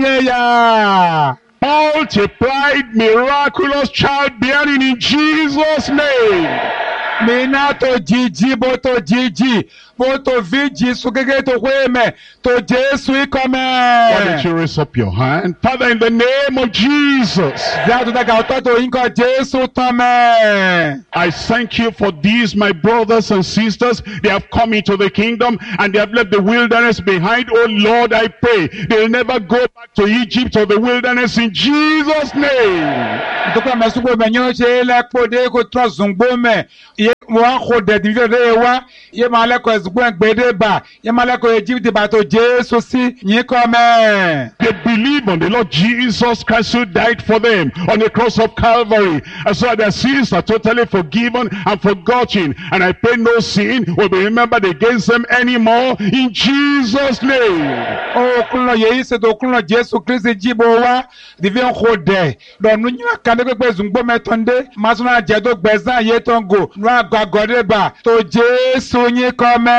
ẹ̀yà. Multiplied, miraculous childbearing in Jesus' name. Mi náà tó jíjí bó tó jíjí. Bó tó fi jí sùn gẹ́gẹ́ tó pé mẹ. Tó Jésù ikọ̀ Why don't mẹ. you raise up your hand? Father, in the name of Jesus, Ìyá tó dàgbà ọ̀tọ̀ tó yín kọ́ Jésù tán mẹ́. I thank you for these, my brothers and sisters. They have come into the kingdom and they have left the wilderness behind. Oh Lord, I pray they'll never go back to Egypt or the wilderness in Jesus' name. Dukwa mesuko menyo che la pode ko trozungbo me ye wa ko de di vere wa ye male ko ezugbo gbede ba ye male ko Egypt ba to Jesus si yin ko me. They believe on the Lord Jesus Christ who died for them on the cross of Calvary. And so their sins are totally forgiven and forgotten. And I pray no sin will be remembered against them anymore in Jesus' name. O kunlo ye se do kunlo Jesus Christ jibo wa di vi ko de do nu yin kan de pe zungbo me tonde masuna je do gbezan ye tongo nu agagode ba to Jesus yin ko me.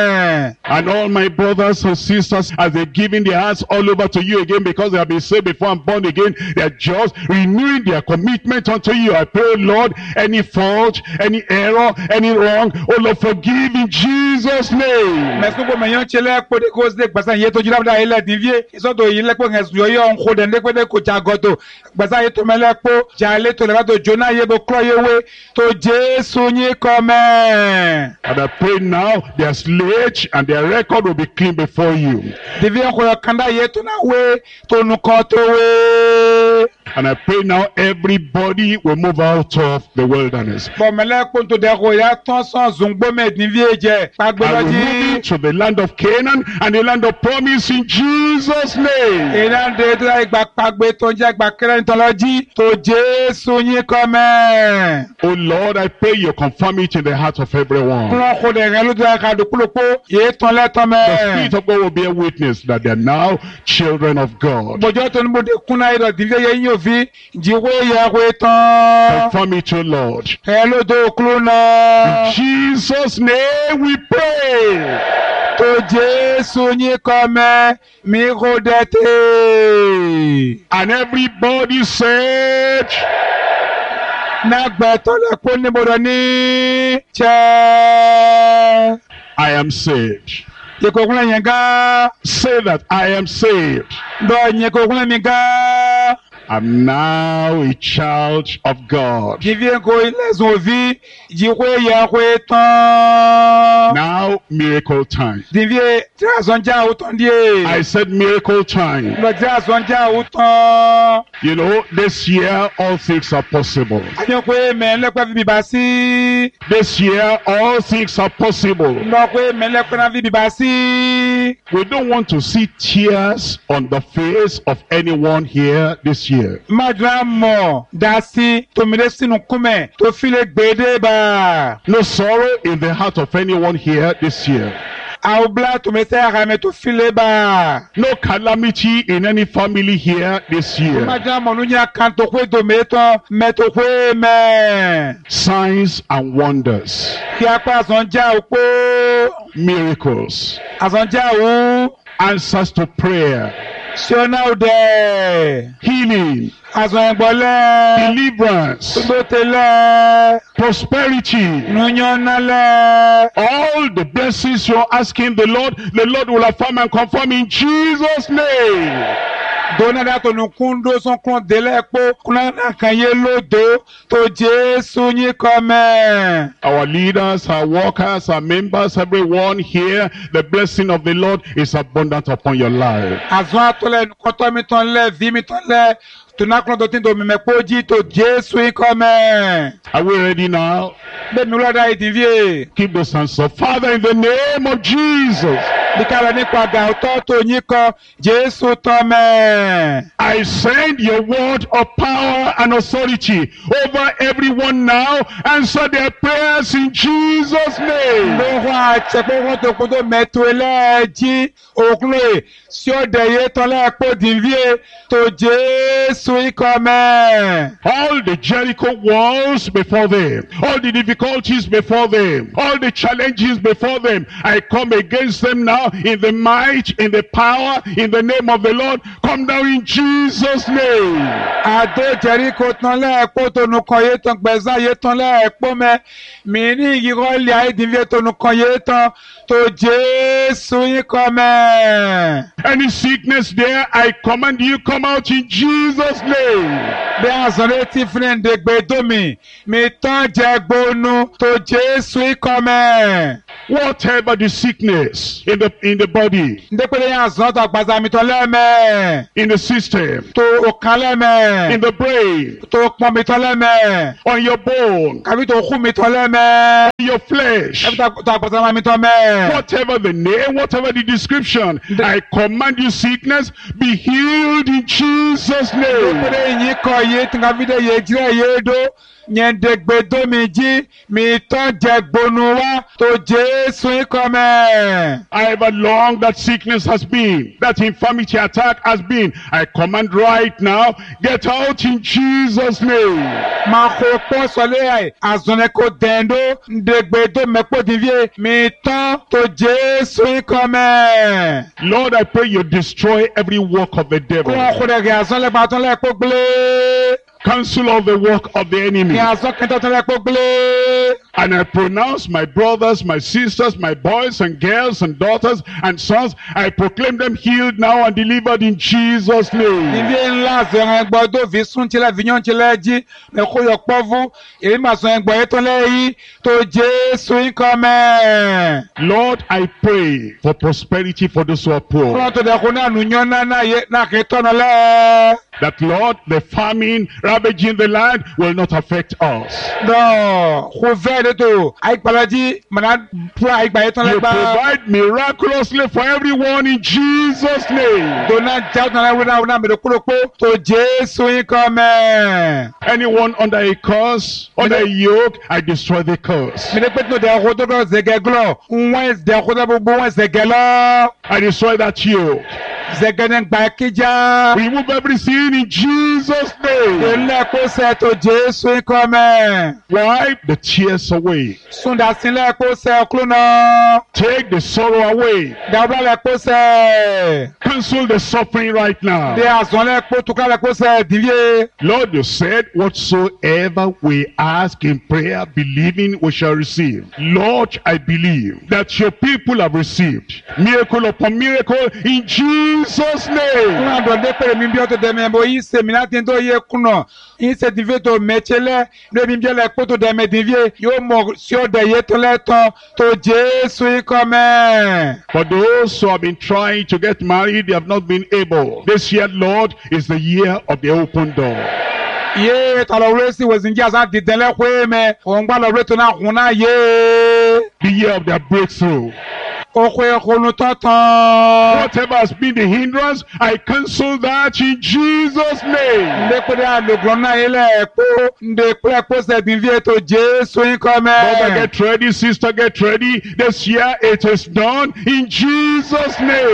And all my brothers and sisters, as they're giving their hearts all over to you again because they have been saved before and born again, they're just renewing their commitment unto you. I pray, Lord, any fault, any error, any wrong, oh Lord, forgive in Jesus' name. Mesuko menyo chele pode ko se gbasa ye to jira da ile divie so to ile ko ngesu yo yo nko de ne pede ko jagoto gbasa ye to mele po jale to le ba to jona ye bo kro ye we to Jesu yin ko me. And I pray now their slate and their record will be clean before you. Divie ko kanda ye to na we to nu ko to we. And I pray now everybody will move out of the wilderness. Bo mele ko to de ko ya ton son zungbo me divie je pa gbe And lo we're moving ji. to the land of Canaan and the land of promise in Jesus' name. Ina de to igba pa gbe to je igba kere ton lo ji to Jesu yin ko me. Oh Lord, I pray you confirm it in the heart of everyone. Kúrò kò dẹ̀ rẹ̀ ló dẹ̀ ka dùkúlùkù yé tán lẹ́tọ̀ The Spirit mẹ́. of God will bear witness that they are now children of God. Bọ̀jọ́ tó ní mo de kúnná yìí lọ dìbò yẹ yín òfin jíwé yẹ wé tán. Confirm it, O Lord. Ẹ ló dé okúlù In náà. Jesus' name we pray. Tó Jésù yín kọ́ mẹ́ mi kò dẹ̀ tè. And everybody said, Nàgbẹ́ tó lè kó níbodò ní Chẹ́. I am saved. Ìkòkúnlẹ̀ yẹn gán. Say that I am saved. Dọ̀ yẹn ìkòkúnlẹ̀ mi gán. I'm now a child of God. Jìvì kò ilé ẹ̀sùn òfin jíwé yẹ wé tán. Now, miracle time. Divye, Trazonja Utondie. I said miracle time. Trazonja Uton. You know, this year all things are possible. Anyokwe men lekwe bibasi. This year all things are possible. Lokwe men lekwe na bibasi. We don't want to see tears on the face of anyone here this year. Madramo dasi to medesi nukume to file gbede ba. No sorrow in the heart of anyone here this year. Aubla to mete arame to file ba. No calamity in any family here this year. Madramo nunya kanto kwe do meto kwe me. Signs and wonders. Kiakwa azonja uko. Miracles. Azonja u. Answers to prayer. Shona ude. Healing. Azongbole. Deliverance. Tudotele. Prosperity. Nunyonale. All the blessings you're asking the Lord will affirm and confirm in Jesus' name. Donada to nukundo son klon dele po kuna kanye lodo to Jesu ni come. Our leaders, our workers, our members, everyone here, the blessing of the Lord is abundant upon your life. Azwa to le koto mi ton le vi mi ton le tunaklon do tin do mi mepoji to Jesu ni come. Are we ready now? Be mi loda idivie. Keep those hands up. Father, in the name of Jesus. Dikala ni kwa ga to ni ko Jesu tome. I send your word of power and authority over everyone now. Answer their prayers in Jesus' name. All the Jericho walls before them, all the difficulties before them, all the challenges before them, I come against them now in the might, in the power, in the name of the Lord. Come down in Jesus' name. Ado Jericho tonle to nu koye ton gbeza ye tonle epo me mi ni yiro le ai divie to nu koye ton to Jesu yin come. Any sickness there, I command you come out in Jesus' name. Be azore ti friend de gbedo mi ton je gbonu to Jesu yin come. Whatever the sickness in the body, Ndepele yan azon to gbaza mi tonle me. in the system, To okale me. in the brain, To pon mi tonle me. on your bone, Kabi to khu mi tonle me. in your flesh, Ebi to gbaza mi ton me. whatever the name, whatever the description, I command you sickness, be healed in Jesus' name. Ndepele yin ko ye tinga vide ye jire ye do. Nyendegbedo mi ji mi ton je gbonu wa to Jesu yin come. However long that sickness has been, that infirmity attack has been, I command right now, get out in Jesus' name. Ma ko po sole ai azone ko dendo ndegbedo mepo divie mi ton to Jesu yin come. Lord, I pray you destroy every work of the devil. Ko de ge azon le ba ton le ko gle. Cancel all the work of the enemy. Ge azon ken ton le ko gle. And I pronounce my brothers, my sisters, my boys and girls and daughters and sons, I proclaim them healed now and delivered in Jesus' name. Divie nla zeren gbodo vi sun ti le vinyon ti le ji me ko yo povu e ma so en gbo e ton le yi to Jesu yin come. Lord, I pray for prosperity for those who are poor. Pronto de kuna nunyo na ye na ke ton le. That, Lord, the famine ravaging the land will not affect us. No, ko ve de to ai palaji mana pura ai gba e ton le You gba. provide miraculously for everyone in Jesus' name. Dona jaw na una me de kuro po to Jesu yin come. Anyone under a curse, under a yoke, I destroy the curse. Me de pet no de ko to zege glo. Unwa de ko da bo zege lo. I destroy that yoke. Zege nen gba kija. Remove everything in Jesus' name. Ele ko se to Jesu yin come. Wipe the tears away. Sunda sin le ko se klona. Take the sorrow away. Da bla le ko se. Cancel the suffering right now. De azon le ko to ka le ko se divie. Lord, you said, whatsoever we ask in prayer, believing we shall receive. Lord, I believe that your people have received miracle upon miracle in Jesus' Jesus' name. Kuna donde pere mi bio to deme bo yi seminati to ye kuno. In certifié to mechele le mi bio le poto deme divie yo mo sio de ye to le to Jésus comme. For those who have been trying to get married, they have not been able. This year, Lord, is the year of the open door. Ye taloresi wezingia za didele kweme ongba loreto na kuna ye. The year of their breakthrough. Whatever has been the hindrance, I cancel that in Jesus' name. Brother, get ready. Sister, get ready. This year it is done in Jesus' name.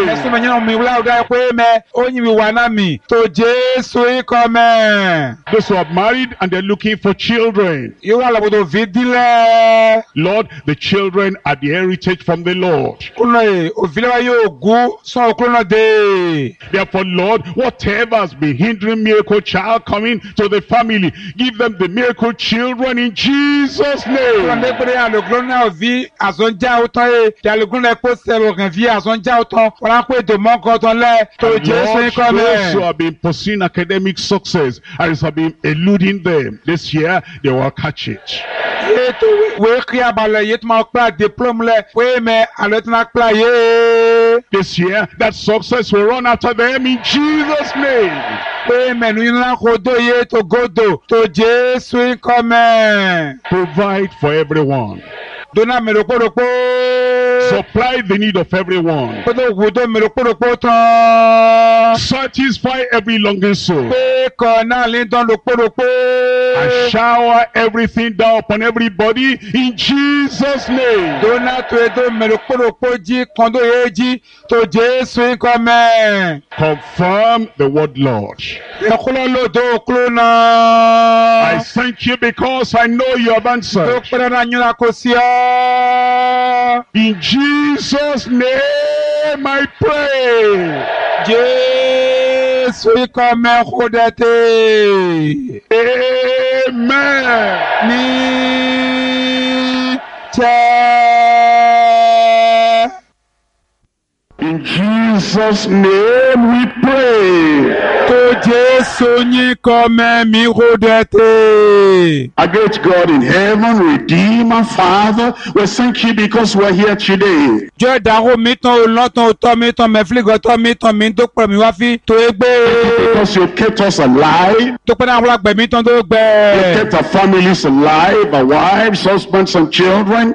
Those who are married and they're looking for children, Lord, the children are the heritage from the Lord. Therefore, Lord, whatever has been hindering miracle child coming to the family, give them the miracle children in Jesus' name. Lord, those who have been pursuing academic success and have been eluding them, this year they will catch it. This year, that success will run after them in Jesus' name. Provide for everyone. Supply the need of everyone. Satisfy every longing soul. And shower everything down upon everybody in Jesus' name. Confirm the word, Lord. I thank you because I know you have answered. In Jesus' name I pray. Amen. In Jesus' name we pray. Our great God in heaven, Redeemer, Father, we thank you because we're here today. Because you kept us alive. You kept our families alive, our wives, husbands, and children.